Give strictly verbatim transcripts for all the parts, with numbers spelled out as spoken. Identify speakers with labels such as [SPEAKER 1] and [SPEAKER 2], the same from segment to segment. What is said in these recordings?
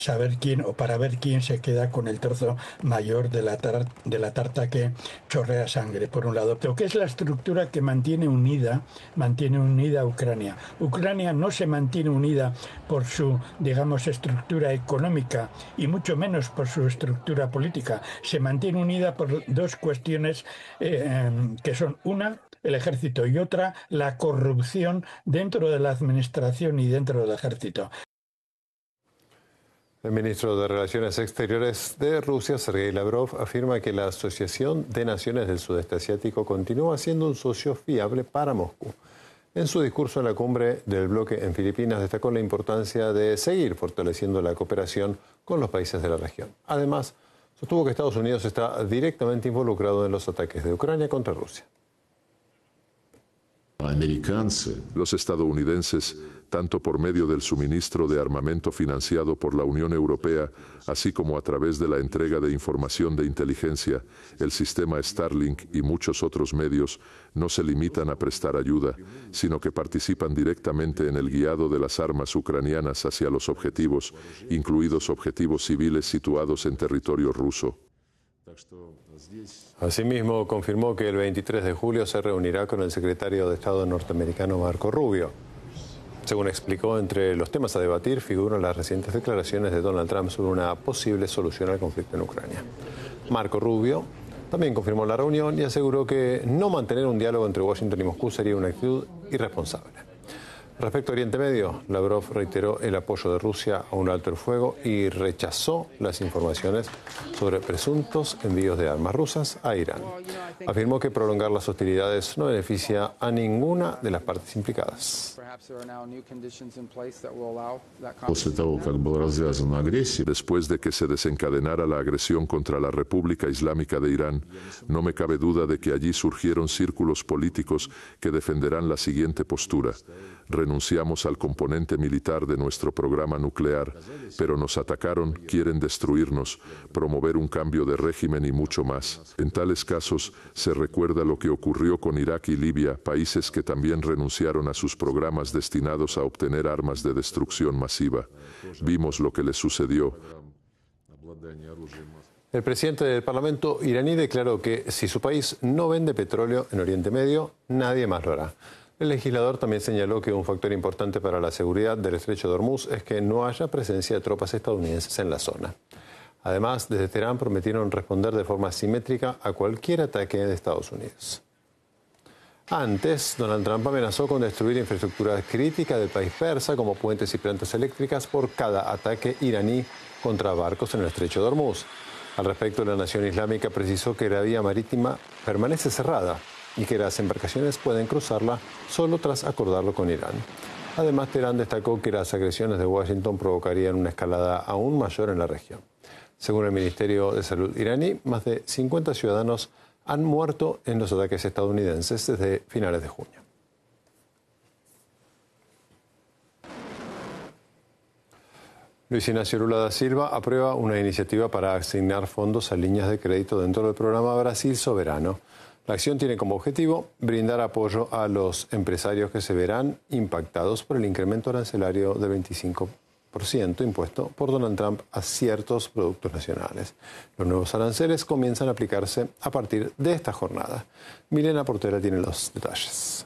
[SPEAKER 1] saber quién o para ver quién se queda con el trozo mayor de la, tar de la tarta que chorrea sangre, por un lado. Pero ¿qué es la estructura que mantiene unida, mantiene unida a Ucrania? Ucrania no se mantiene unida por su, digamos, estructura económica y mucho menos por su estructura política. Se mantiene unida por dos cuestiones eh, que son una, el ejército, y otra, la corrupción dentro de la administración y dentro del ejército.
[SPEAKER 2] El ministro de Relaciones Exteriores de Rusia, Sergei Lavrov, afirma que la Asociación de Naciones del Sudeste Asiático continúa siendo un socio fiable para Moscú. En su discurso en la cumbre del bloque en Filipinas destacó la importancia de seguir fortaleciendo la cooperación con los países de la región. Además, sostuvo que Estados Unidos está directamente involucrado en los ataques de Ucrania contra Rusia.
[SPEAKER 3] Los estadounidenses, tanto por medio del suministro de armamento financiado por la Unión Europea, así como a través de la entrega de información de inteligencia, el sistema Starlink y muchos otros medios, no se limitan a prestar ayuda, sino que participan directamente en el guiado de las armas ucranianas hacia los objetivos, incluidos objetivos civiles situados en territorio ruso.
[SPEAKER 2] Asimismo, confirmó que el veintitrés de julio se reunirá con el secretario de Estado norteamericano Marco Rubio. Según explicó, entre los temas a debatir figuran las recientes declaraciones de Donald Trump sobre una posible solución al conflicto en Ucrania. Marco Rubio también confirmó la reunión y aseguró que no mantener un diálogo entre Washington y Moscú sería una actitud irresponsable. Respecto a Oriente Medio, Lavrov reiteró el apoyo de Rusia a un alto el fuego y rechazó las informaciones sobre presuntos envíos de armas rusas a Irán. Afirmó que prolongar las hostilidades no beneficia a ninguna de las partes implicadas.
[SPEAKER 3] Después de que se desencadenara la agresión contra la República Islámica de Irán, no me cabe duda de que allí surgieron círculos políticos que defenderán la siguiente postura. Renunciamos al componente militar de nuestro programa nuclear, pero nos atacaron, quieren destruirnos, promover un cambio de régimen y mucho más. En tales casos, se recuerda lo que ocurrió con Irak y Libia, países que también renunciaron a sus programas destinados a obtener armas de destrucción masiva. Vimos lo que les sucedió.
[SPEAKER 2] El presidente del Parlamento iraní declaró que si su país no vende petróleo en Oriente Medio, nadie más lo hará. El legislador también señaló que un factor importante para la seguridad del estrecho de Hormuz es que no haya presencia de tropas estadounidenses en la zona. Además, desde Teherán prometieron responder de forma simétrica a cualquier ataque de Estados Unidos. Antes, Donald Trump amenazó con destruir infraestructura crítica del país persa, como puentes y plantas eléctricas, por cada ataque iraní contra barcos en el estrecho de Hormuz. Al respecto, la Nación Islámica precisó que la vía marítima permanece cerrada y que las embarcaciones pueden cruzarla solo tras acordarlo con Irán. Además, Teherán destacó que las agresiones de Washington provocarían una escalada aún mayor en la región. Según el Ministerio de Salud iraní, más de cincuenta ciudadanos han muerto en los ataques estadounidenses desde finales de junio. Luis Ignacio Lula da Silva aprueba una iniciativa para asignar fondos a líneas de crédito dentro del programa Brasil Soberano. La acción tiene como objetivo brindar apoyo a los empresarios que se verán impactados por el incremento arancelario del veinticinco por ciento impuesto por Donald Trump a ciertos productos nacionales. Los nuevos aranceles comienzan a aplicarse a partir de esta jornada. Milena Portera tiene los detalles.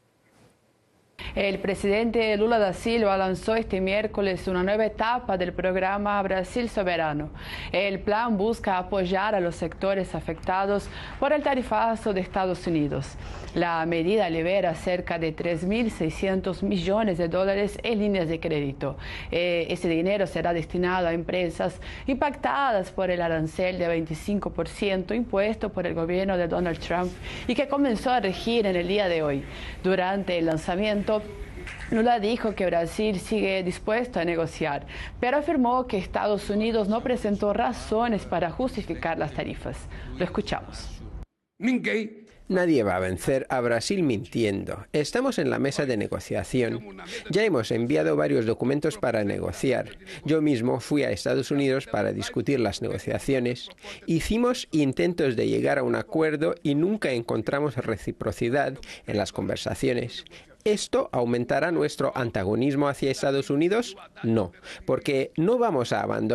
[SPEAKER 4] El presidente Lula da Silva lanzó este miércoles una nueva etapa del programa Brasil Soberano. El plan busca apoyar a los sectores afectados por el tarifazo de Estados Unidos. La medida libera cerca de tres mil seiscientos millones de dólares en líneas de crédito. Eh, ese dinero será destinado a empresas impactadas por el arancel de veinticinco por ciento impuesto por el gobierno de Donald Trump y que comenzó a regir en el día de hoy. Durante el lanzamiento, Lula dijo que Brasil sigue dispuesto a negociar, pero afirmó que Estados Unidos no presentó razones para justificar las tarifas. Lo escuchamos.
[SPEAKER 5] Nadie va a vencer a Brasil mintiendo. Estamos en la mesa de negociación. Ya hemos enviado varios documentos para negociar. Yo mismo fui a Estados Unidos para discutir las negociaciones. Hicimos intentos de llegar a un acuerdo y nunca encontramos reciprocidad en las conversaciones. ¿Esto aumentará nuestro antagonismo hacia Estados Unidos? No, porque no vamos a abandonar